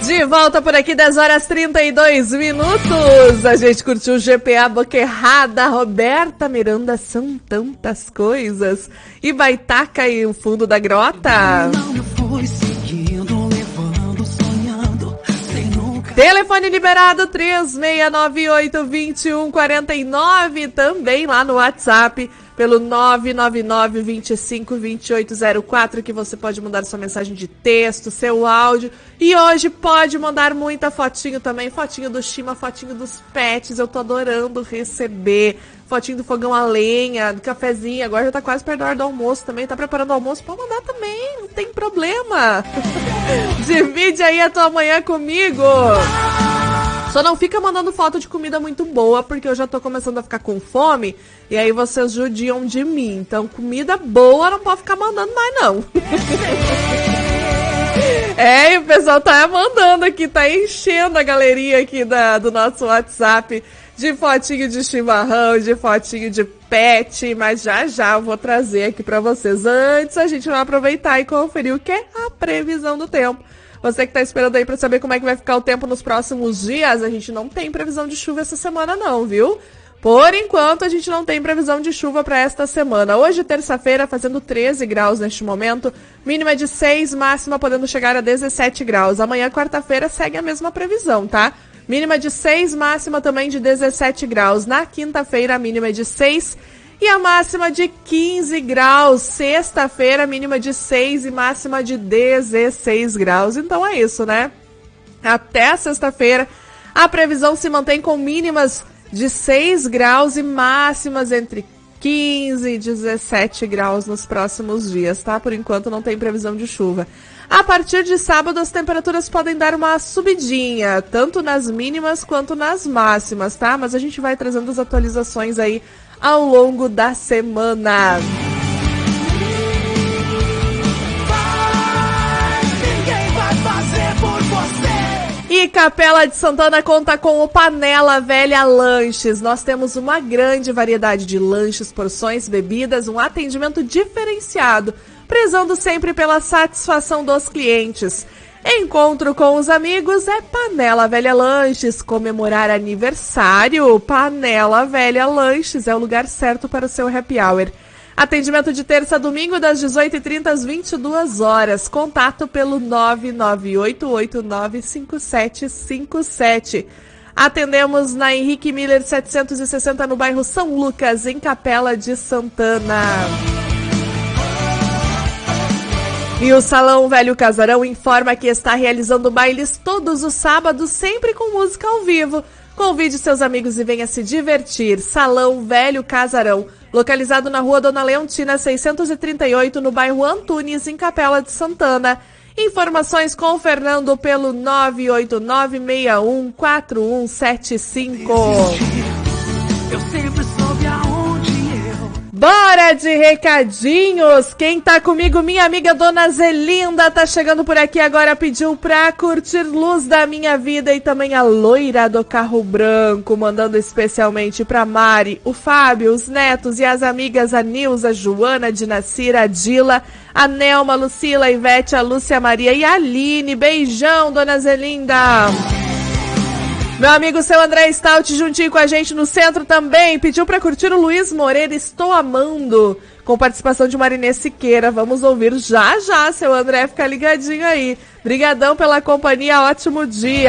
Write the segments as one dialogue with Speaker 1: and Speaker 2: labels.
Speaker 1: De volta por aqui, 10 horas 32 minutos. A gente curtiu o GPA Boca Errada, Roberta Miranda, são tantas coisas. E Baitaca e o fundo da grota. Telefone liberado 3698-2149, também lá no WhatsApp, pelo 999-25-2804, que você pode mandar sua mensagem de texto, seu áudio. E hoje pode mandar muita fotinho também, fotinho do Shima, fotinho dos pets, eu tô adorando receber. Fotinho do fogão a lenha, do cafezinho, agora já tá quase perto da hora do almoço também, tá preparando o almoço, pode mandar também, não tem problema. Divide aí a tua manhã comigo. Só não fica mandando foto de comida muito boa, porque eu já tô começando a ficar com fome, e aí vocês judiam de mim. Então, comida boa não pode ficar mandando mais, não. E o pessoal tá mandando aqui, tá enchendo a galeria aqui do nosso WhatsApp de fotinho de chimarrão, de fotinho de pet, mas já eu vou trazer aqui pra vocês. Antes, a gente vai aproveitar e conferir o que é a previsão do tempo. Você que tá esperando aí pra saber como é que vai ficar o tempo nos próximos dias, a gente não tem previsão de chuva essa semana não, viu? Por enquanto, a gente não tem previsão de chuva para esta semana. Hoje, terça-feira, fazendo 13 graus neste momento, mínima de 6, máxima podendo chegar a 17 graus. Amanhã, quarta-feira, segue a mesma previsão, tá? Mínima de 6, máxima também de 17 graus. Na quinta-feira, a mínima é de 6 e a máxima de 15 graus. Sexta-feira, mínima de 6 e máxima de 16 graus. Então é isso, né? Até sexta-feira, a previsão se mantém com mínimas de 6 graus e máximas entre 15 e 17 graus nos próximos dias, tá? Por enquanto não tem previsão de chuva. A partir de sábado, as temperaturas podem dar uma subidinha, tanto nas mínimas quanto nas máximas, tá? Mas a gente vai trazendo as atualizações aí ao longo da semana. E Capela de Santana conta com o Panela Velha Lanches. Nós temos uma grande variedade de lanches, porções, bebidas, um atendimento diferenciado, prezando sempre pela satisfação dos clientes. Encontro com os amigos é Panela Velha Lanches. Comemorar aniversário? Panela Velha Lanches é o lugar certo para o seu happy hour. Atendimento de terça a domingo, das 18h30 às 22 horas. Contato pelo 998895757. Atendemos na Henrique Miller 760, no bairro São Lucas, em Capela de Santana. E o Salão Velho Casarão informa que está realizando bailes todos os sábados, sempre com música ao vivo. Convide seus amigos e venha se divertir. Salão Velho Casarão, localizado na rua Dona Leontina 638, no bairro Antunes, em Capela de Santana. Informações com o Fernando pelo 989614175. Eu sempre soube aonde eu... Bora de recadinhos! Quem tá comigo, minha amiga Dona Zelinda, tá chegando por aqui agora, pediu pra curtir Luz da Minha Vida, e também a Loira do Carro Branco, mandando especialmente pra Mari, o Fábio, os netos e as amigas, a Nilza, a Joana, a Dinacira, a Dila, a Nelma, a Lucila, a Ivete, a Lúcia Maria e a Aline. Beijão, Dona Zelinda! Meu amigo seu André Stout juntinho com a gente no centro também, pediu pra curtir o Luiz Moreira, Estou Amando, com participação de Marinê Siqueira. Vamos ouvir já, seu André, fica ligadinho aí. Brigadão pela companhia, ótimo dia.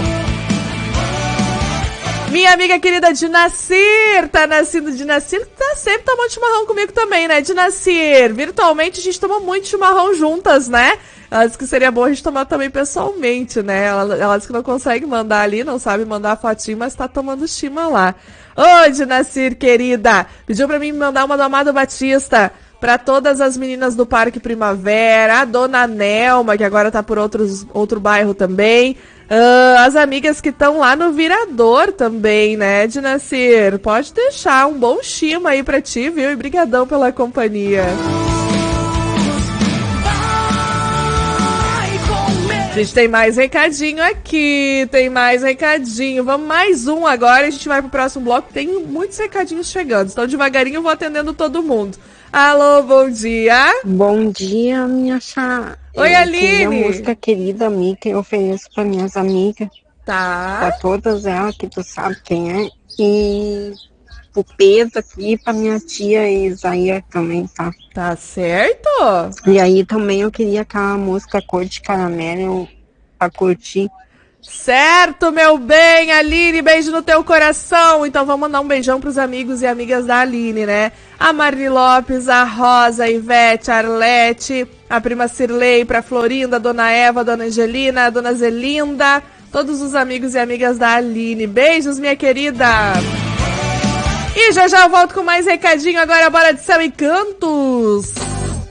Speaker 1: Minha amiga querida Dinacir, tá nascendo Dinacir, tá sempre tomando chimarrão comigo também, né, Dinacir? Virtualmente a gente toma muito chimarrão juntas, né? Ela disse que seria bom a gente tomar também pessoalmente, né? Ela disse que não consegue mandar ali, não sabe mandar a fotinho, mas tá tomando chima lá. Ô, Dinacir, querida, pediu pra mim mandar uma do Amado Batista pra todas as meninas do Parque Primavera, a Dona Nelma, que agora tá por outro bairro também, as amigas que estão lá no Virador também, né, Dinacir? Pode deixar um bom chima aí pra ti, viu? E brigadão pela companhia. A gente tem mais recadinho aqui, Vamos mais um agora e a gente vai pro próximo bloco. Tem muitos recadinhos chegando, então devagarinho eu vou atendendo todo mundo. Alô, bom dia.
Speaker 2: Bom dia, minha
Speaker 1: Oi,
Speaker 2: Eu
Speaker 1: Aline!
Speaker 2: queria a música Querida Amiga, eu ofereço para minhas amigas,
Speaker 1: Tá.
Speaker 2: para todas elas, que tu sabe quem é. E o Pedro aqui, para minha tia Isaías também, tá?
Speaker 1: Tá certo?
Speaker 2: E aí também eu queria aquela música Cor de Caramelo para curtir.
Speaker 1: Certo, meu bem, Aline, beijo no teu coração. Então vamos mandar um beijão pros amigos e amigas da Aline, né? A Marli Lopes, a Rosa, a Ivete, a Arlete, a prima Cirlei, pra Florinda, a dona Eva, a dona Angelina, a dona Zelinda, todos os amigos e amigas da Aline. Beijos, minha querida. E já já eu volto com mais recadinho. Agora bora de Céu e Cantos.